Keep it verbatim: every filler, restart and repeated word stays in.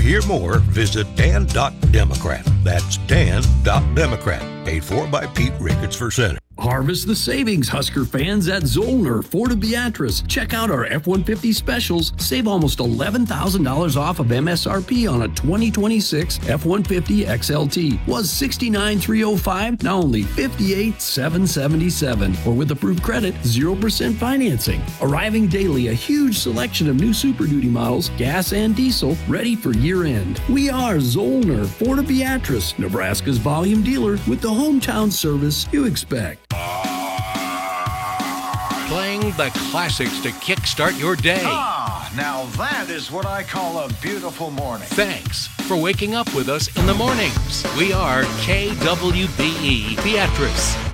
hear more, visit dan dot democrat. That's dan dot democrat. Paid for by Pete Ricketts for Senate. Harvest the savings, Husker fans, at Zollner, Fort Beatrice. Check out our F one fifty specials. Save almost eleven thousand dollars off of M S R P on a twenty twenty-six F one fifty X L T. Was sixty-nine thousand three hundred five dollars, now only fifty-eight thousand seven hundred seventy-seven dollars. Or with approved credit, zero percent financing. Arriving daily, a huge selection of new Super Duty models, gas and diesel, ready for year-end. We are Zollner, Fort Beatrice, Nebraska's volume dealer with the hometown service you expect. Playing the classics to kickstart your day. Ah, now that is what I call a beautiful morning. Thanks for waking up with us in the mornings. We are K W B E Beatrice.